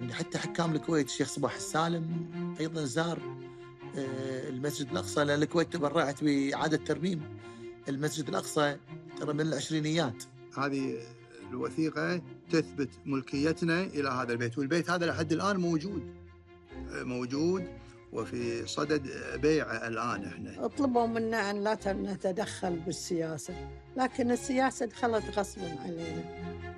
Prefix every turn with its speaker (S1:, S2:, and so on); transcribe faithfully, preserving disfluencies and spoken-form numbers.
S1: يعني حتى حكام الكويت الشيخ صباح السالم أيضا زار آه، المسجد الأقصى، لأن الكويت تبرعت بإعادة ترميم المسجد الأقصى ترى من العشرينيات.
S2: هذه الوثيقة تثبت ملكيتنا إلى هذا البيت، والبيت هذا لحد الآن موجود موجود وفي صدد بيعه الآن. إحنا
S3: اطلبوا منا أن لا نتدخل بالسياسة، لكن السياسة دخلت غصبا علينا.